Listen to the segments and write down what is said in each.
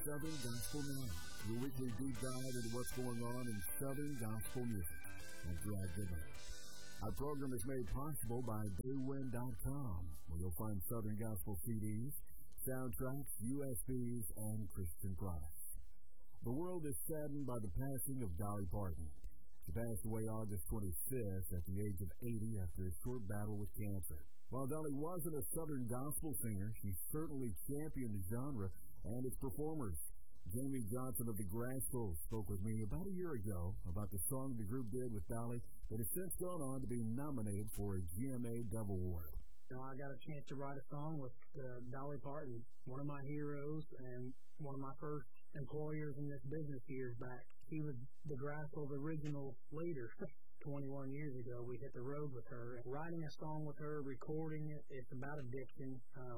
Southern Gospel Now, your weekly deep dive into what's going on in Southern Gospel music. I'm Greg Goodman. Our program is made possible by BlueWind.com, where you'll find Southern Gospel CDs, soundtracks, USBs, and Christian products. The world is saddened by the passing of Dolly Parton. She passed away August 25th at the age of 80 after a short battle with cancer. While Dolly wasn't a Southern Gospel singer, she certainly championed the genre and its performers. Jamie Johnson of the Grassfields spoke with me about a year ago about the song the group did with Dolly that has since gone on to be nominated for a GMA Dove Award. I got a chance to write a song with Dolly Parton, one of my heroes and one of my first employers in this business years back. She was the Grassfields' original leader. 21 years ago, we hit the road with her. Writing a song with her, recording it, it's about addiction.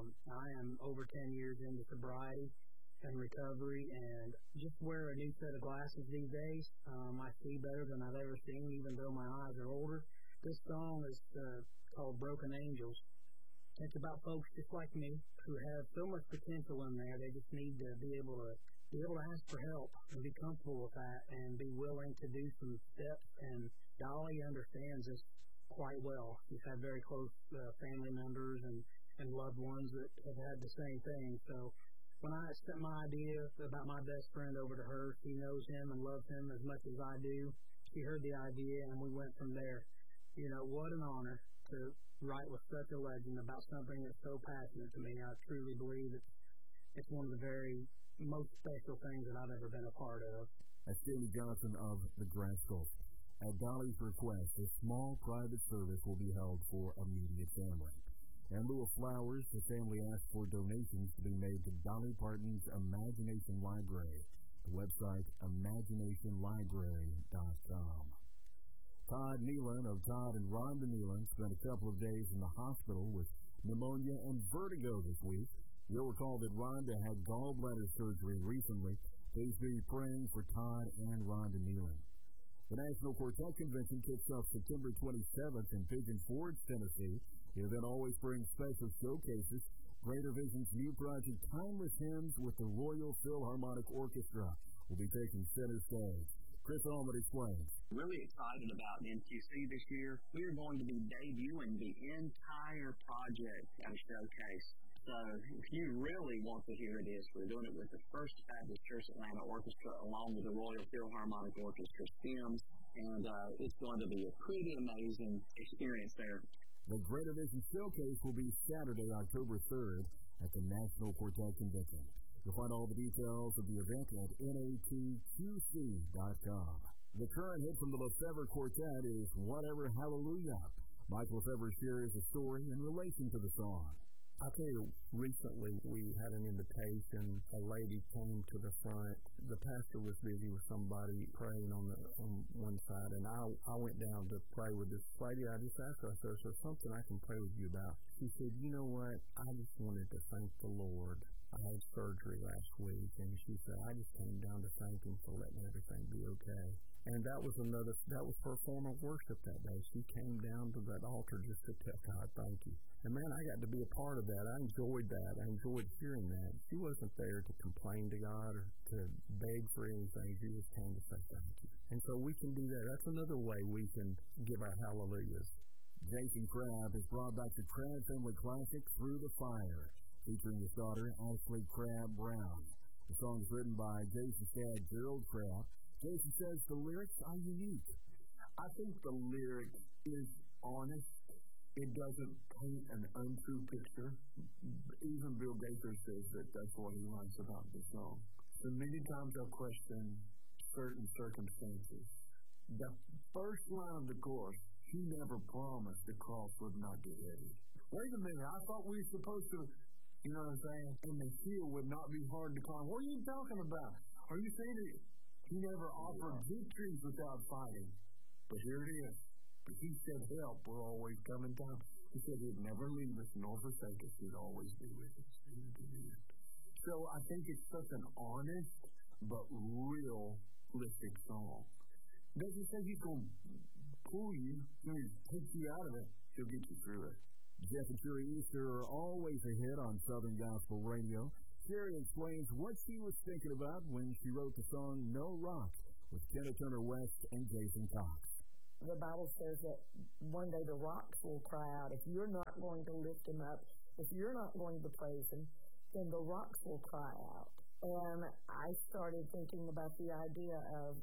I am over 10 years into sobriety and recovery, and just wear a new set of glasses these days. I see better than I've ever seen, even though my eyes are older. This song is called Broken Angels. It's about folks just like me who have so much potential in there. They just need to be able to ask for help and be comfortable with that and be willing to do some steps. And Dolly understands this quite well. She's had very close family members and loved ones that have had the same thing. So when I sent my idea about my best friend over to her, she knows him and loves him as much as I do. She heard the idea, and we went from there. You know, what an honor to write with such a legend about something that's so passionate to me. I truly believe it's one of the very most special things that I've ever been a part of. That's Jamie Johnson of the Grassfields. At Dolly's request, a small private service will be held for immediate family. In lieu of flowers, the family asked for donations to be made to Dolly Parton's Imagination Library. The website, imaginationlibrary.com. Todd Nealon of Todd and Rhonda Nealon spent a couple of days in the hospital with pneumonia and vertigo this week. You'll recall that Rhonda had gallbladder surgery recently. Please be praying for Todd and Rhonda Nealon. The National Quartet Convention kicks off September 27th in Pigeon Forge, Tennessee. The event always brings special showcases. Greater Vision's new project, Timeless Hymns with the Royal Philharmonic Orchestra, will be taking center stage. Chris Allman explains. Really excited about NQC this year. We are going to be debuting the entire project at a showcase. So if you really want to hear this, we're doing it with the First Baptist Church Atlanta Orchestra along with the Royal Philharmonic Orchestra Stems, and it's going to be a pretty amazing experience there. The Greater Vision Showcase will be Saturday, October 3rd at the National Quartet Convention. You'll find all the details of the event at natqc.com. The current hit from the Lefevre Quartet is Whatever Hallelujah. Mike Lefevre shares a story in relation to the song. I'll tell you, recently we had an invitation. A lady came to the front. The pastor was busy with somebody praying on one side, and I went down to pray with this lady. I just asked her, I said, "Is there something I can pray with you about?" She said, "You know what? I just wanted to thank the Lord. I had surgery last week," and she said, "I just came down to thank him for letting everything be okay." And that was her form of worship that day. She came down to that altar just to tell God, "Thank you." And man, I got to be a part of that. I enjoyed that. I enjoyed hearing that. She wasn't there to complain to God or to beg for anything. She just came to say thank you. And so we can do that. That's another way we can give our hallelujahs. Jason Crabb has brought back the Crabb Family Classic Through the Fire, featuring his daughter, Ashley Crabb Brown. The song is written by Jason's dad, Gerald Crabb. Jason says the lyrics are unique. I think the lyric is honest. It doesn't paint an untrue picture. Even Bill Gaither says that that's what he writes about the song. So many times I've questioned certain circumstances. The first line of the chorus, "He never promised the cross would not get heavy." Wait a minute, I thought we were supposed to, you know what I'm saying, and the hill would not be hard to climb. What are you talking about? Are you saying that he never offered victories without fighting? But here it is. But he said help will always come in time. He said he'd never leave us nor forsake us. He'd always be with us. So I think it's such an honest but realistic song. Doesn't say he's going to pull you, he's going to take you out of it. He'll get you through it. Jeff and Sherry Easter are always a hit on Southern Gospel Radio. Sherry explains what she was thinking about when she wrote the song No Rock with Tina Turner West and Jason Cox. The Bible says that one day the rocks will cry out. If you're not going to lift him up, if you're not going to praise him, then the rocks will cry out. And I started thinking about the idea of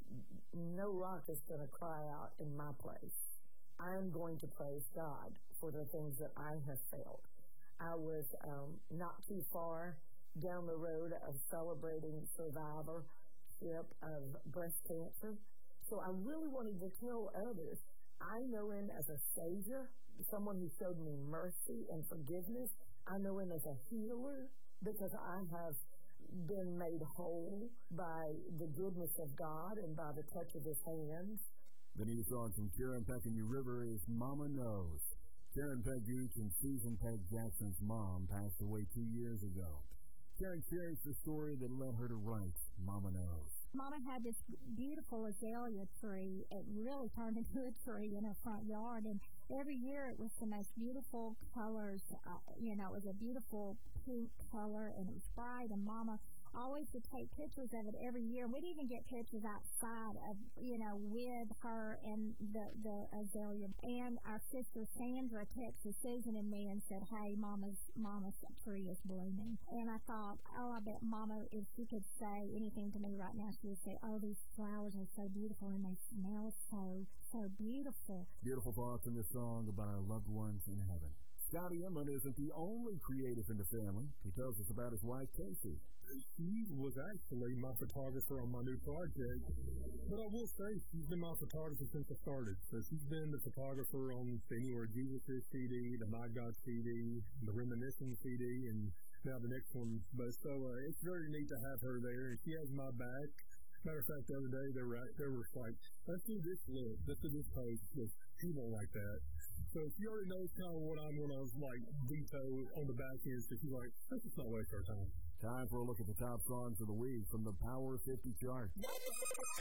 no rock is going to cry out in my place. I'm going to praise God for the things that I have felt. I was not too far down the road of celebrating survivorship of breast cancer. So I really wanted to tell others, I know him as a savior, someone who showed me mercy and forgiveness. I know him as a healer because I have been made whole by the goodness of God and by the touch of his hands. The new song from Karen Peck and New River is Mama Knows. Karen Peck Gooch and Susan Peck Jackson's mom passed away 2 years ago. Karen shares the story that led her to write Mama Knows. Mama had this beautiful azalea tree. It really turned into a tree in her front yard, and every year it was the most beautiful colors. It was a beautiful pink color, and it was bright, and Mama always would take pictures of it every year. We'd even get pictures outside of, with her and the azalea. And our sister Sandra texted Susan and me and said, hey, Mama's tree is blooming. And I thought, I bet Mama, if she could say anything to me right now, she would say, oh, these flowers are so beautiful and they smell so beautiful. Beautiful thoughts in this song about our loved ones in heaven. Scotty Inman isn't the only creative in the family. He tells us about his wife, Casey. She was actually my photographer on my new project. But I will say, she's been my photographer since I started. So she's been the photographer on the Anywhere Jesus Is CD, the My God CD, the Reminiscing CD, and now the next one. But so it's very neat to have her there, and she has my back. Matter of fact, the other day, they were like, let's do this look, let's do this post, because she won't like that. So she already knows kind of what I'm going to, veto on the back end, so she's like, let's just not waste our time. Time for a look at the top songs of the week from the Power 50 chart.